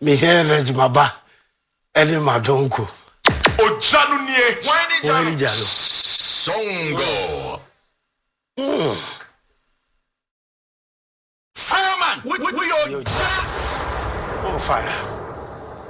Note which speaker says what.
Speaker 1: me here Maba Eddie Madonko.
Speaker 2: O Janu nie.
Speaker 1: Why Janu?
Speaker 2: Songo.
Speaker 3: Fireman, we are.
Speaker 1: Oh, fire.